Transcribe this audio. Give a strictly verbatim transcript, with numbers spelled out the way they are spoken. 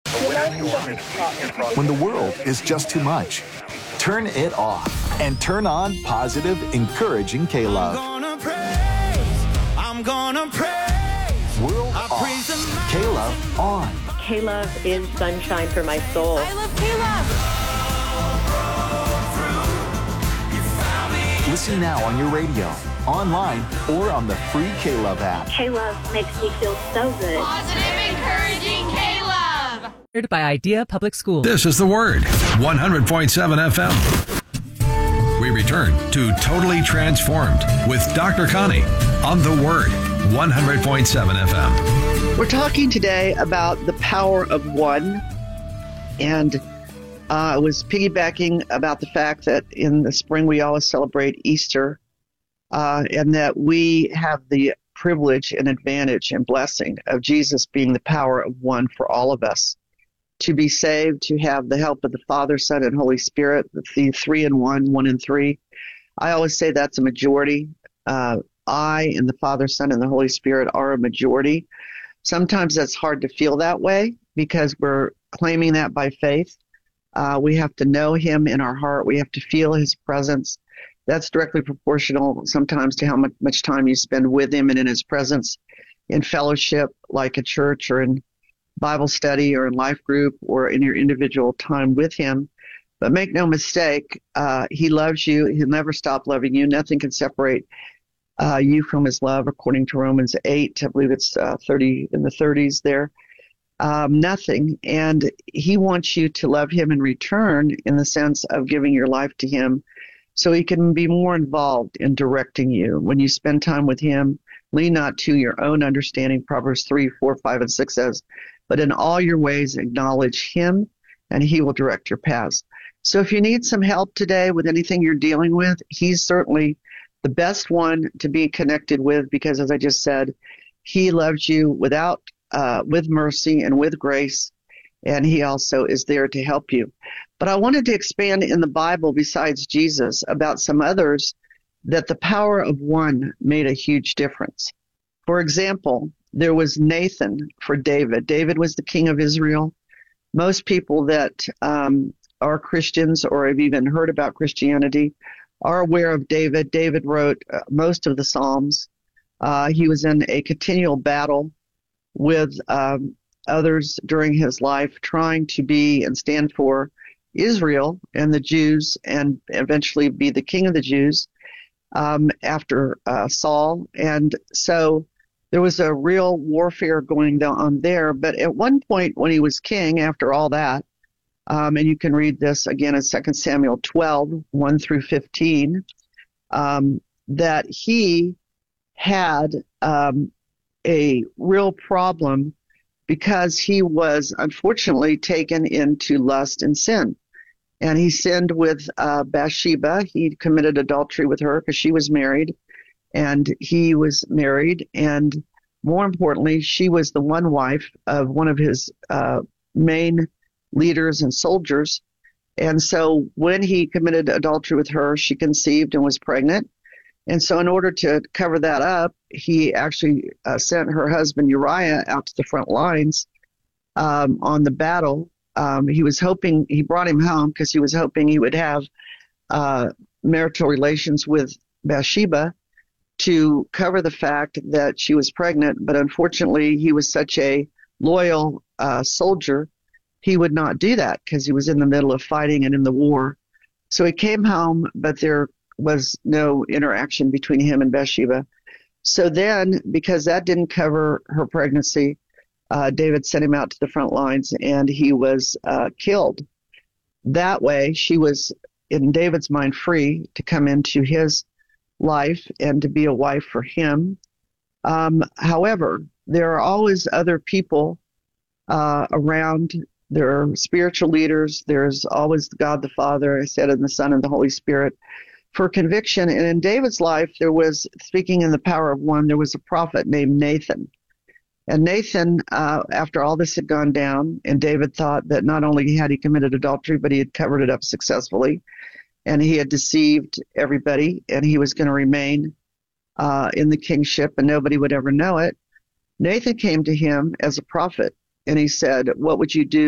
When the world is just too much, turn it off and turn on positive, encouraging K-Love. I'm gonna praise, I'm gonna praise. World off, K-Love on. K-Love is sunshine for my soul. I love K-Love. Listen now on your radio, online, or on the free K-Love app. K-Love makes me feel so good. Positive, encouraging K-Love. By Idea Public Schools. This is The Word, one hundred point seven F M. We return to Totally Transformed with Doctor Connie on The Word, one hundred point seven F M. We're talking today about the power of one, and uh, I was piggybacking about the fact that in the spring we always celebrate Easter, uh, and that we have the privilege and advantage and blessing of Jesus being the power of one for all of us. To be saved, to have the help of the Father, Son, and Holy Spirit, the three in one, one in three. I always say that's a majority. Uh, I and the Father, Son, and the Holy Spirit are a majority. Sometimes that's hard to feel that way because we're claiming that by faith. Uh, we have to know Him in our heart. We have to feel His presence. That's directly proportional sometimes to how much, much time you spend with Him and in His presence in fellowship, like a church or in Bible study or in life group or in your individual time with Him. But make no mistake, uh, He loves you. He'll never stop loving you. Nothing can separate uh, you from His love, according to Romans eight. I believe it's uh, thirty in the thirties there. Um, nothing. And He wants you to love Him in return in the sense of giving your life to Him so He can be more involved in directing you. When you spend time with Him, lean not to your own understanding, Proverbs three, four, five, and six says, but in all your ways acknowledge Him, and He will direct your paths. So if you need some help today with anything you're dealing with, He's certainly the best one to be connected with because, as I just said, He loves you without, uh, with mercy and with grace, and He also is there to help you. But I wanted to expand in the Bible, besides Jesus, about some others that the power of one made a huge difference. For example, there was Nathan for David. David was the king of Israel. Most people that um, are Christians or have even heard about Christianity are aware of David. David wrote uh, most of the Psalms. Uh, he was in a continual battle with um, others during his life, trying to be and stand for Israel and the Jews and eventually be the king of the Jews um, after uh, Saul. And so there was a real warfare going on there. But at one point when he was king, after all that, um, and you can read this again in Second Samuel twelve, one through fifteen, um, that he had um, a real problem because he was unfortunately taken into lust and sin. And he sinned with uh, Bathsheba. He committed adultery with her because she was married. And he was married, and more importantly, she was the one wife of one of his uh, main leaders and soldiers. And so when he committed adultery with her, she conceived and was pregnant. And so in order to cover that up, he actually uh, sent her husband Uriah out to the front lines um, on the battle. Um, he was hoping, he brought him home because he was hoping he would have uh, marital relations with Bathsheba to cover the fact that she was pregnant, but unfortunately he was such a loyal uh, soldier, he would not do that because he was in the middle of fighting and in the war. So he came home, but there was no interaction between him and Bathsheba. So then, because that didn't cover her pregnancy, uh, David sent him out to the front lines, and he was uh, killed. That way, she was, in David's mind, free to come into his life and to be a wife for him. Um, however, there are always other people uh, around. There are spiritual leaders. There's always God the Father, I said, and the Son and the Holy Spirit for conviction. And in David's life, there was, speaking in the power of one, there was a prophet named Nathan. And Nathan, uh, after all this had gone down, and David thought that not only had he committed adultery, but he had covered it up successfully, and he had deceived everybody, and he was going to remain uh, in the kingship, and nobody would ever know it. Nathan came to him as a prophet, and he said, "What would you do